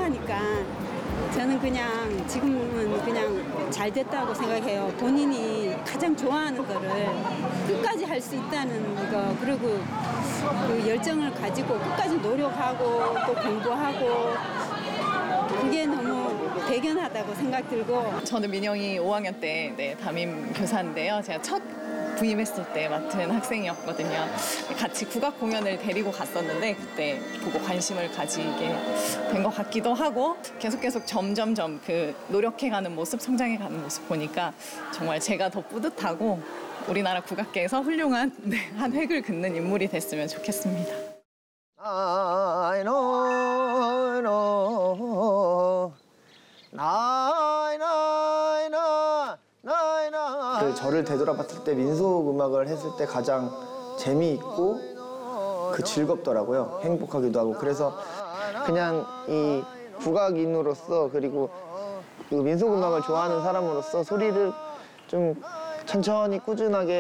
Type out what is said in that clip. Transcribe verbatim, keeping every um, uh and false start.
가니까 저는 그냥 지금은 그냥 잘 됐다고 생각해요. 본인이 가장 좋아하는 거를 끝까지 할 수 있다는 거, 그리고 그 열정을 가지고 끝까지 노력하고 또 공부하고, 그게 너무 대견하다고 생각 들고. 저는 민영이 오 학년 때 네, 담임 교사인데요. 제가 첫 부임했을 때 맡은 학생이었거든요. 같이 국악 공연을 데리고 갔었는데 그때 보고 관심을 가지게 된 것 같기도 하고, 계속 계속 점점점 그 노력해가는 모습, 성장해가는 모습 보니까 정말 제가 더 뿌듯하고 우리나라 국악계에서 훌륭한 네, 한 획을 긋는 인물이 됐으면 좋겠습니다. 나이 노 노 나이 나이 나 나이 나. 그 저를 되돌아봤을 때 민속 음악을 했을 때 가장 재미있고 그 즐겁더라고요. 행복하기도 하고. 그래서 그냥 이 국악인으로서, 그리고 그 민속 음악을 좋아하는 사람으로서 소리를 좀 천천히 꾸준하게